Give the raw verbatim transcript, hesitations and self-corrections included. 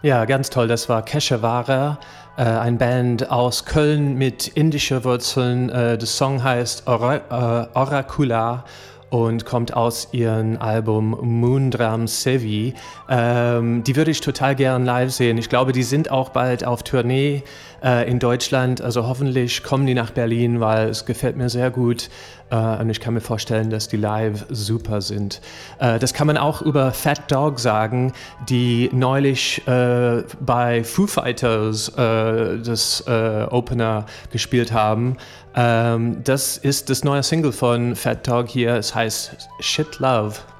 Ja, ganz toll. Das war Keshawara, äh, ein Band aus Köln mit indischen Wurzeln. Äh, der Song heißt Ora, äh, Oracula und kommt aus ihrem Album Moondram Sevi. Ähm, die würde ich total gern live sehen. Ich glaube, die sind auch bald auf Tournee äh, in Deutschland. Also hoffentlich kommen die nach Berlin, weil es gefällt mir sehr gut. Äh, und ich kann mir vorstellen, dass die live super sind. Äh, das kann man auch über Fat Dog sagen, die neulich äh, bei Foo Fighters äh, das äh, Opener gespielt haben. Ähm, das ist das neue Single von Fat Dog hier. Es heißt Shit Love.